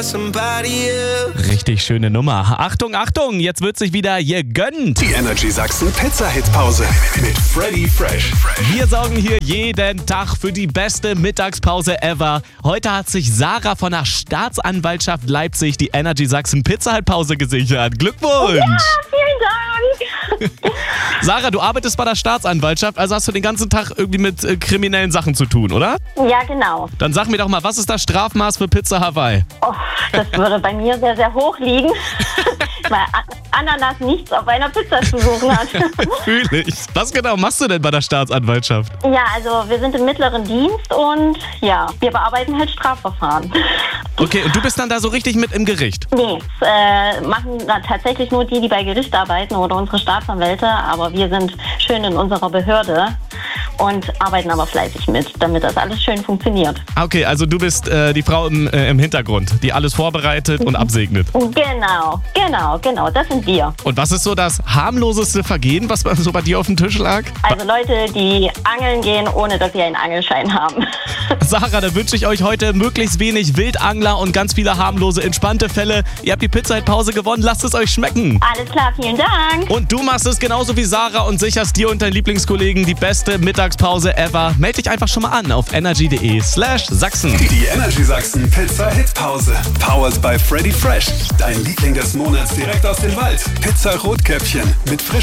Richtig schöne Nummer. Achtung, Achtung, jetzt wird sich wieder gegönnt. Die Energy Sachsen Pizza-Hit-Pause mit Freddy Fresh. Wir sorgen hier jeden Tag für die beste Mittagspause ever. Heute hat sich Sarah von der Staatsanwaltschaft Leipzig die Energy Sachsen Pizza-Hit-Pause gesichert. Glückwunsch! Ja, vielen Dank. Sarah, du arbeitest bei der Staatsanwaltschaft, also hast du den ganzen Tag irgendwie mit kriminellen Sachen zu tun, oder? Ja, genau. Dann sag mir doch mal, was ist das Strafmaß für Pizza Hawaii? Oh, das würde bei mir sehr, sehr hoch liegen, weil Ananas nichts auf einer Pizza zu suchen hat. Fühl ich. Was genau machst du denn bei der Staatsanwaltschaft? Ja, also wir sind im mittleren Dienst und ja, wir bearbeiten halt Strafverfahren. Okay, und du bist dann da so richtig mit im Gericht? Nee, machen tatsächlich nur die bei Gericht arbeiten oder unsere Staatsanwälte, aber wir sind schön in unserer Behörde und arbeiten aber fleißig mit, damit das alles schön funktioniert. Okay, also du bist die Frau im Hintergrund, die alles vorbereitet und absegnet. Genau, das sind wir. Und was ist so das harmloseste Vergehen, was so bei dir auf dem Tisch lag? Also Leute, die angeln gehen, ohne dass sie einen Angelschein haben. Sarah, da wünsche ich euch heute möglichst wenig Wildangler und ganz viele harmlose, entspannte Fälle. Ihr habt die Pizza-Hit-Pause gewonnen, lasst es euch schmecken. Alles klar, vielen Dank. Und du machst es genauso wie Sarah und sicherst dir und deinen Lieblingskollegen die beste Mittagspause ever. Meld dich einfach schon mal an auf energy.de/Sachsen. Die Energy Sachsen Pizza-Hit-Pause. Powered by Freddy Fresh. Dein Liebling des Monats direkt aus dem Wald. Pizza Rotkäppchen mit frisch